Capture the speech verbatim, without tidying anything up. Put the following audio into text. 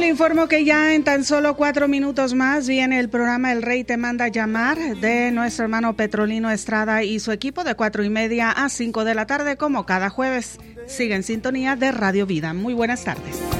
le informo que ya en tan solo cuatro minutos más viene el programa El Rey te manda llamar de nuestro hermano Petrolino Estrada y su equipo de cuatro y media a cinco de la tarde como cada jueves. Sigue en sintonía de Radio Vida. Muy buenas tardes.